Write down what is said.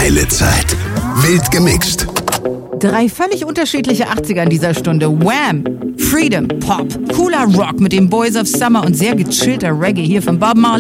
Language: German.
Geile Zeit. Wild gemixt. 3 völlig unterschiedliche 80er in dieser Stunde. Wham! Freedom, Pop, cooler Rock mit den Boys of Summer und sehr gechillter Reggae hier von Bob Marley.